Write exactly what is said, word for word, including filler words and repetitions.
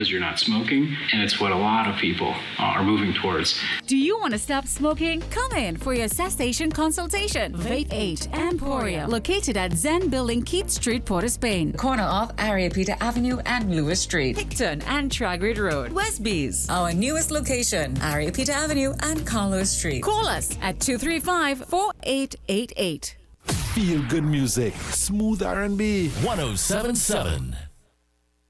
You're not smoking, and it's what a lot of people are moving towards. Do you want to stop smoking? Come in for your cessation consultation. Vape eight Emporium, located at Zen Building, Keith Street, Port of Spain, corner of Ariapita Avenue and Lewis Street, Picton and Tragrid Road, Westbees. Our newest location, Ariapita Avenue and Carlos Street. Call us at two three five, four eight eight eight. Feel good music, smooth R and B. one oh seven point seven